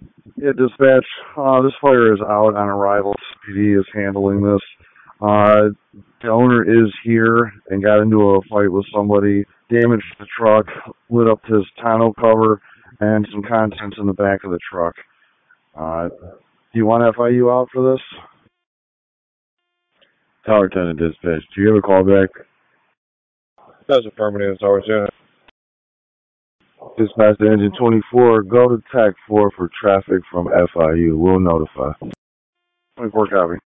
Yeah, dispatch. This fire is out on arrival. PD is handling this. The owner is here and got into a fight with somebody, damaged the truck, lit up his tonneau cover, and some contents in the back of the truck. Do you want FIU out for this? Tower 10 and dispatch. Do you have a call back? That's affirmative, Tower 10. Dispatch to engine 24. Go to TAC 4 for traffic from FIU. We'll notify. 24 copy.